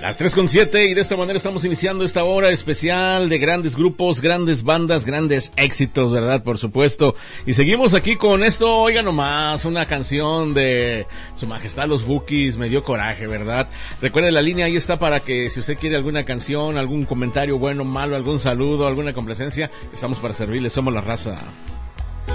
Las 3:07 y de esta manera estamos iniciando esta hora especial de grandes grupos, grandes bandas, grandes éxitos, ¿verdad? Por supuesto. Y seguimos aquí con esto, oiga nomás, una canción de Su Majestad los Bukis, me dio coraje, ¿verdad? Recuerde, la línea ahí está para que si usted quiere alguna canción, algún comentario bueno, malo, algún saludo, alguna complacencia, estamos para servirle, somos la raza.